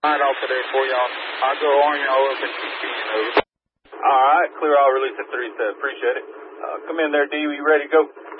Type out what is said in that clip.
Right off of there for y'all. I'll go arm y'all up and keep being over. All right, clear all release at 37. Appreciate it. Come in there, D. You ready to go?